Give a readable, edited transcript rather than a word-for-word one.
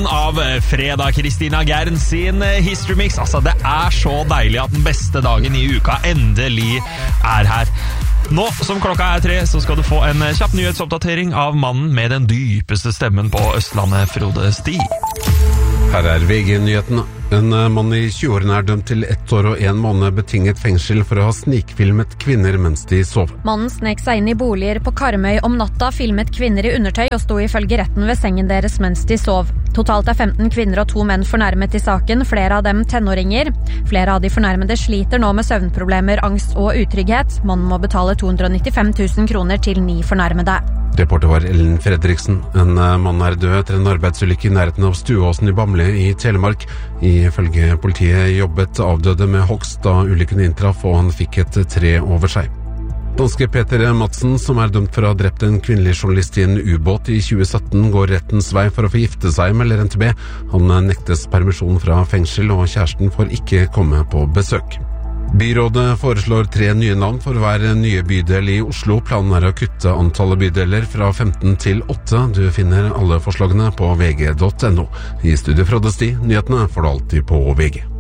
slutten av fredag, Kristina Gern sin History Mix. Altså, det så deilig at den beste dagen i uka endelig her. Nå, som klokka 3, så skal du få en kjapp nyhetsoppdatering av mannen med den dypeste stemmen på Østlandet, Frode Sti. Her VG-nyhetene. En mann i 20-årene dømt til 1 år og 1 måned betinget fengsel for å ha snikfilmet kvinner mens de sov. Mannen snek seg inn i boliger på Karmøy om natta, filmet kvinner i undertøy og sto ifølge retten ved sengen deres mens de sov. Totalt 15 kvinner og 2 menn fornærmet i saken, flere av dem tenåringer. Flere av de fornærmede sliter nå med søvnproblemer, angst og utrygghet. Mannen må betale 295 000 kroner til 9 fornærmede. Reporter var Ellen Fredriksen. En mann død etter en arbeidsulykke i nærheten av Stuåsen i Bamble i Telemark. Ifølge politiet jobbet avdøde med hogst da ulykken inntraff, og han fikk et tre over seg. Danske Peter Madsen, som dømt for å ha drept en kvinnelig journalist i en ubåt i 2017, går rettens vei for å få gifte seg, melder NTB. Han nektes permisjon fra fengsel, og kjæresten får ikke komme på besøk. Byrådet foreslår 3 nye navn for hver nye bydel i Oslo. Planen å kutte antallet bydeler fra 15 til 8. Du finner alle forslagene på vg.no. I studio Frode Sti, nyhetene får du alltid på VG.